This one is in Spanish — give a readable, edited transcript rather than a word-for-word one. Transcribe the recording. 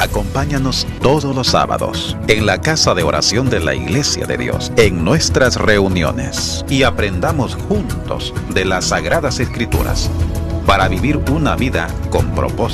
Acompáñanos todos los sábados en la casa de oración de la Iglesia de Dios, en nuestras reuniones, y aprendamos juntos de las Sagradas Escrituras para vivir una vida con propósito.